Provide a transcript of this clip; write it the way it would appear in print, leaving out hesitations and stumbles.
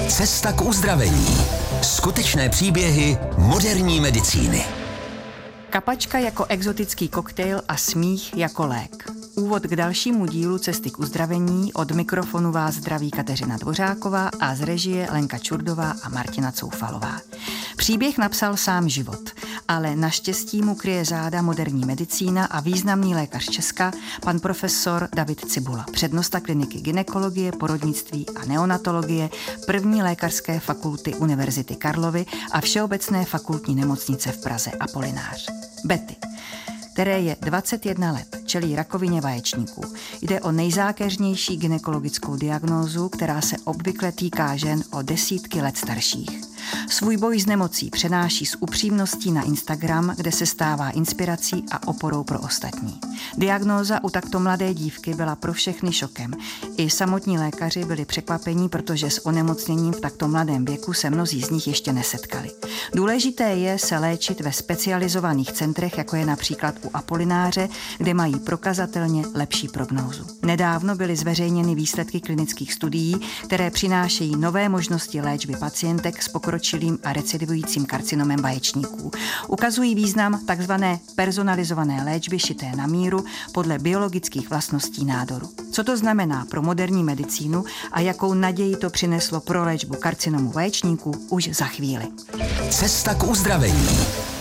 Cesta k uzdravení. Skutečné příběhy moderní medicíny. Kapačka jako exotický koktejl a smích jako lék. Úvod k dalšímu dílu Cesty k uzdravení. Od mikrofonu vás zdraví Kateřina Dvořáková a z režie Lenka Čurdová a Martina Coufalová. Příběh napsal sám život, ale naštěstí mu kryje záda moderní medicína a významný lékař Česka, pan profesor David Cibula, přednosta kliniky gynekologie, porodnictví a neonatologie první lékařské fakulty Univerzity Karlovy a Všeobecné fakultní nemocnice v Praze Apolinář. Betty, které je 21 let, čelí rakovině vaječníků. Jde o nejzákeřnější gynekologickou diagnózu, která se obvykle týká žen o desítky let starších. Svůj boj s nemocí přenáší s upřímností na Instagram, kde se stává inspirací a oporou pro ostatní. Diagnóza u takto mladé dívky byla pro všechny šokem. I samotní lékaři byli překvapení, protože s onemocněním v takto mladém věku se mnozí z nich ještě nesetkali. Důležité je se léčit ve specializovaných centrech, jako je například u Apolináře, kde mají prokazatelně lepší prognózu. Nedávno byly zveřejněny výsledky klinických studií, které přinášejí nové možnosti léčby pacientek s pokročilým a recidivujícím karcinomem vaječníků. Ukazují význam takzvané personalizované léčby šité na míru podle biologických vlastností nádoru. Co to znamená pro moderní medicínu a jakou naději to přineslo pro léčbu karcinomu vaječníků, už za chvíli. Cesta k uzdravení.